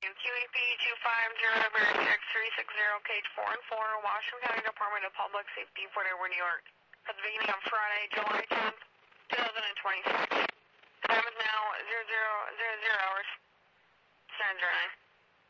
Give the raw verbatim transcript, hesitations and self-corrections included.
Q E P two five zero X three six zero, cage four and four, Washington County Department of Public Safety, Fort Edward, New York. At the beginning of Friday, July tenth, twenty twenty-six. Time is now zero zero zero zero hours, seven zero nine.